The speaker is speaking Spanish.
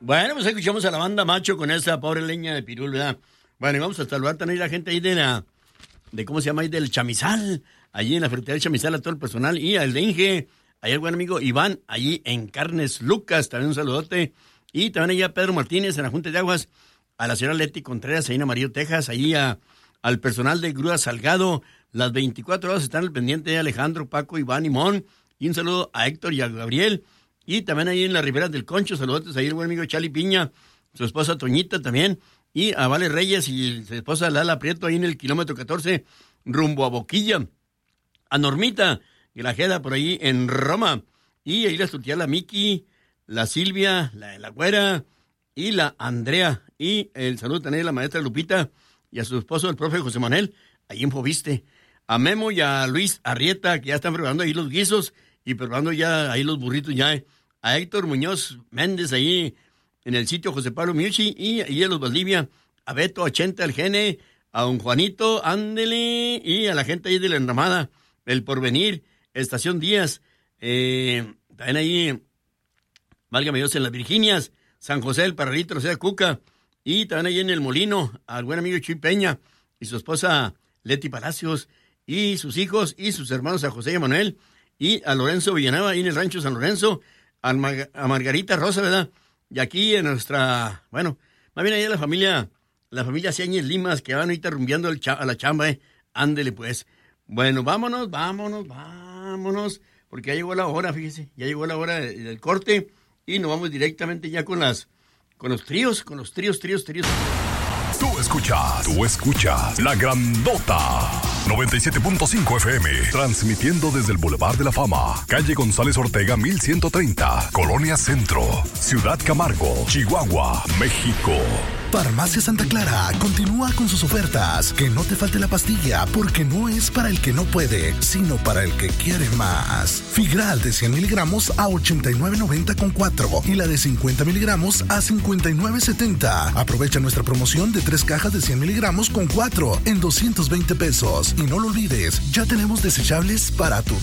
Bueno, pues escuchamos a la banda Macho con esa pobre leña de pirul, ¿verdad? Bueno, y vamos a saludar también a la gente ahí de ¿cómo se llama? Ahí del Chamizal, allí en la ferretería del Chamizal, a todo el personal, y al Inge, ahí el buen amigo Iván, allí en Carnes Lucas, también un saludote, y también allá Pedro Martínez en la Junta de Aguas, a la señora Leti Contreras, ahí en Amarillo, Texas, allí al personal de Grúa Salgado, las 24 horas están al pendiente de Alejandro, Paco, Iván y Mon, y un saludo a Héctor y a Gabriel, y también ahí en las riberas del Concho, saludos ahí el buen amigo Chali Piña, su esposa Toñita también, y a Vale Reyes y su esposa Lala Prieto ahí en el kilómetro 14, rumbo a Boquilla, a Normita Grajeda por ahí en Roma, y ahí su tía la Miki, la Silvia, la Güera y la Andrea, y el saludo también a la maestra Lupita y a su esposo el profe José Manuel, ahí en Fobiste, a Memo y a Luis Arrieta, que ya están preparando ahí los guisos y preparando ya ahí los burritos ya, a Héctor Muñoz Méndez ahí en el sitio José Pablo Miucci, y a los Valdivia, a Beto 80, al Gene, a don Juanito, ándele, y a la gente ahí de la Enramada, El Porvenir, Estación Díaz, también ahí, válgame Dios, en las Virginias, San José, el Parralito, o sea, Cuca, y también ahí en el Molino, al buen amigo Chuy Peña, y su esposa Leti Palacios, y sus hijos, y sus hermanos a José y a Manuel, y a Lorenzo Villanueva, ahí en el rancho San Lorenzo, a Margarita Rosa, ¿verdad? Y aquí en nuestra, bueno, más bien ahí la familia Ciáñez Limas, que van ahorita rumbeando a la chamba, ándele pues. Bueno, vámonos, porque ya llegó la hora, fíjese, ya llegó la hora del corte, y nos vamos directamente ya con los tríos. Tú escuchas La Grandota 97.5 FM, transmitiendo desde el Boulevard de la Fama, calle González Ortega 1130, Colonia Centro, Ciudad Camargo, Chihuahua, México. Farmacia Santa Clara continúa con sus ofertas. Que no te falte la pastilla, porque no es para el que no puede, sino para el que quiere más. Figral de 100 miligramos a $89.90 con 4 y la de 50 miligramos a $59.70. Aprovecha nuestra promoción de 3 cajas de 100 miligramos con 4 en $220. Y no lo olvides, ya tenemos desechables para tu